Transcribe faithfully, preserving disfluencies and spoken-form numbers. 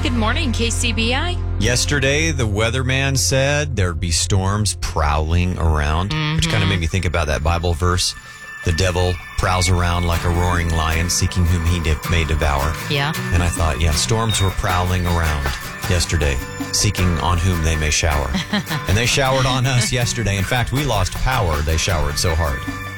Good morning, K C B I. Yesterday, the weatherman said there'd be storms prowling around, mm-hmm. which kind of made me think about that Bible verse. The devil prowls around like a roaring lion, seeking whom he may devour. Yeah. And I thought, yeah, storms were prowling around yesterday, seeking on whom they may shower. And they showered on us yesterday. In fact, we lost power. They showered so hard.